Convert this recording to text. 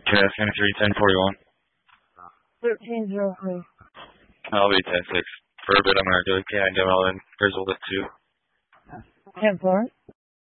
Cast 31041. 1303. I'll be 10-6. For a bit, I'm going to do it. Can I get all in? Griswold at 2. 10-4.